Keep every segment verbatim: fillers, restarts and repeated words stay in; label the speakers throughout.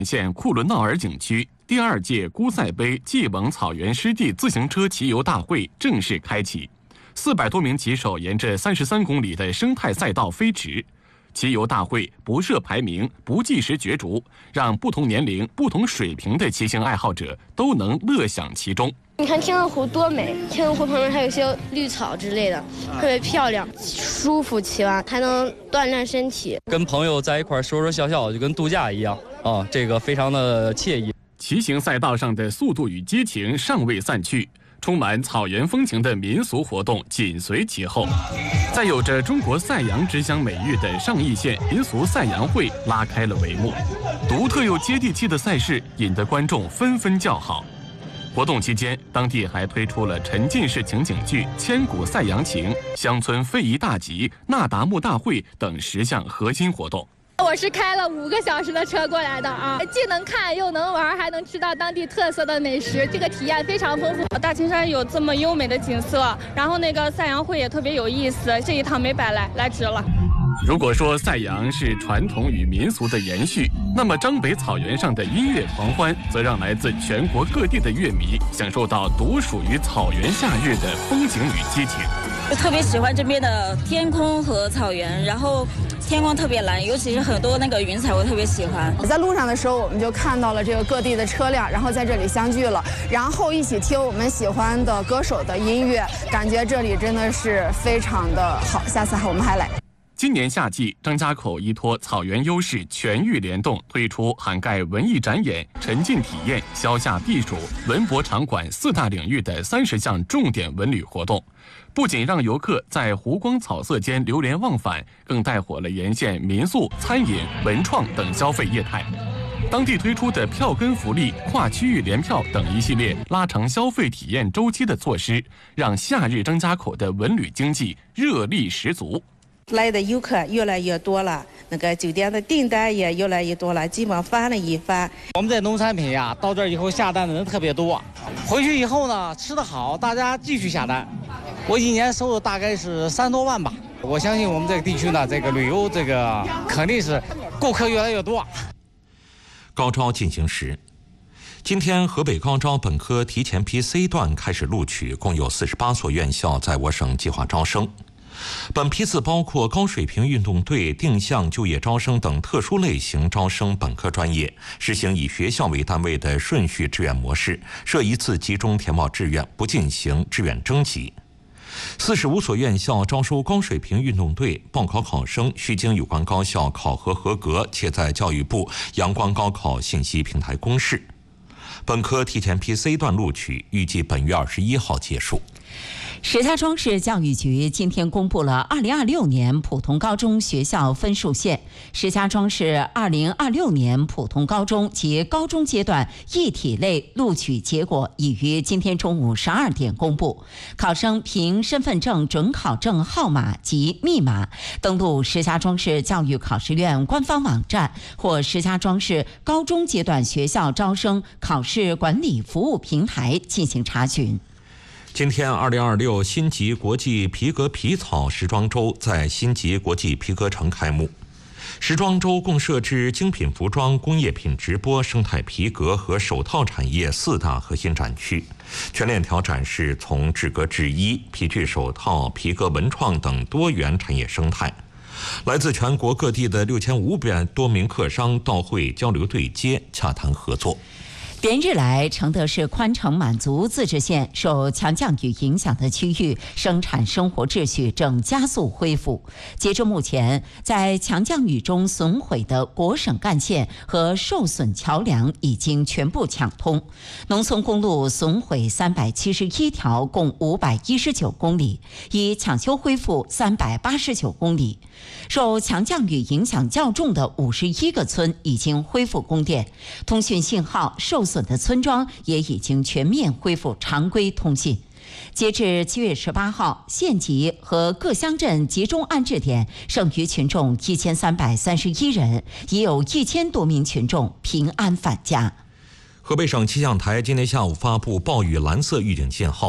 Speaker 1: 县库伦闹尔景区第二届姑赛杯蓟蒙草原湿地自行车骑游大会正式开启，四百多名骑手沿着三十三公里的生态赛道飞驰。骑游大会不设排名，不计时角逐，让不同年龄、不同水平的骑行爱好者都能乐享其中。
Speaker 2: 你看天鹅湖多美，天鹅湖旁边还有一些绿草之类的，特别漂亮，舒服，骑完还能锻炼身体。
Speaker 3: 跟朋友在一块说说笑笑，就跟度假一样啊，这个非常的惬意。
Speaker 1: 骑行赛道上的速度与激情尚未散去，充满草原风情的民俗活动紧随其后。在有着中国赛扬之乡美誉的上义县民俗赛扬会拉开了帷幕，独特又接地气的赛事引得观众纷纷叫好。活动期间，当地还推出了沉浸式情景剧《千古赛扬情》、乡村非遗大集、那达慕大会等十项核心活动。
Speaker 4: 我是开了五个小时的车过来的啊，既能看又能玩，还能吃到当地特色的美食，这个体验非常丰富。
Speaker 5: 大青山有这么优美的景色，然后那个赛扬会也特别有意思，这一趟没白来，来值了。
Speaker 1: 如果说赛扬是传统与民俗的延续，那么张北草原上的音乐狂欢，则让来自全国各地的乐迷享受到独属于草原夏日的风景与激情。
Speaker 6: 就特别喜欢这边的天空和草原，然后天空特别蓝，尤其是很多那个云彩，我特别喜欢。
Speaker 7: 在路上的时候，我们就看到了这个各地的车辆，然后在这里相聚了，然后一起听我们喜欢的歌手的音乐，感觉这里真的是非常的好。下次我们还来。
Speaker 1: 今年夏季，张家口依托草原优势，全域联动推出涵盖文艺展演、沉浸体验、消夏避暑、文博场馆四大领域的三十项重点文旅活动，不仅让游客在湖光草色间流连忘返，更带火了沿线民宿、餐饮、文创等消费业态。当地推出的票根福利、跨区域联票等一系列拉长消费体验周期的措施，让夏日张家口的文旅经济热力十足。
Speaker 8: 来的游客越来越多了，那个酒店的订单也越来越多了，基本上翻了一番。
Speaker 9: 我们的农产品呀，到这儿以后下单的人特别多，回去以后呢，吃得好，大家继续下单。我一年收入大概是三多万吧。我相信我们这个地区呢，这个旅游这个肯定是顾客越来越多。
Speaker 10: 高招进行时，今天河北高招本科提前批 C 段开始录取，共有四十八所院校在我省计划招生。本批次包括高水平运动队、定向就业招生等特殊类型招生本科专业，实行以学校为单位的顺序志愿模式，设一次集中填报志愿，不进行志愿征集。四十五所院校招收高水平运动队，报考考生需经有关高校考核合格，且在教育部阳光高考信息平台公示。本科提前批 C 段录取预计本月二十一号结束。
Speaker 11: 石家庄市教育局今天公布了二零二六年普通高中学校分数线。石家庄市二零二六年普通高中及高中阶段一体类录取结果已于今天中午十二点公布。考生凭身份证准考证号码及密码登录石家庄市教育考试院官方网站或石家庄市高中阶段学校招生考试管理服务平台进行查询。
Speaker 10: 今天二零二六新集国际皮革皮草时装周在新集国际皮革城开幕。时装周共设置精品服装、工业品直播、生态皮革和手套产业四大核心展区，全链条展示从制革制衣、皮具手套、皮革文创等多元产业生态。来自全国各地的六千五百多名客商到会交流对接，洽谈合作。
Speaker 11: 连日来，承德市宽城满族自治县受强降雨影响的区域生产生活秩序正加速恢复。截至目前，在强降雨中损毁的国省干线和受损桥梁已经全部抢通，农村公路损毁三百七十一条，共五百一十九公里，已抢修恢复三百八十九公里。受强降雨影响较重的五十一个村已经恢复供电，通讯信号受损的村庄也已经全面恢复常规通信。截至七月十八号，县级和各乡镇集中安置点剩余群众一千三百三十一人，已有一千多名群众平安返家。
Speaker 10: 河北省气象台今天下午发布暴雨蓝色预警信号。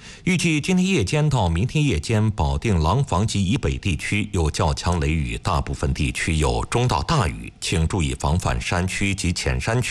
Speaker 10: 预计今天夜间到明天夜间，保定廊坊及以北地区有较强雷雨，大部分地区有中到大雨，请注意防范山区及浅山区